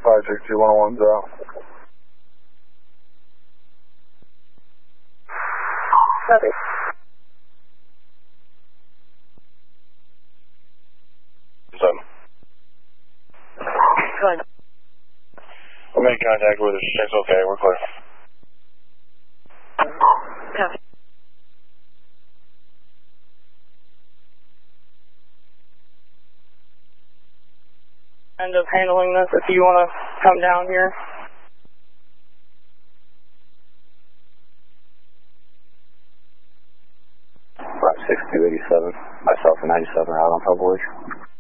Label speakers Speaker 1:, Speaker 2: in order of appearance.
Speaker 1: 562-101's out.
Speaker 2: Copy. Fine.
Speaker 1: We'll make contact with her. She's okay. We're clear.
Speaker 2: Copy. End up handling this if you want to come down here.
Speaker 3: Route 6287. Myself and 97 are out on Pebble Ridge.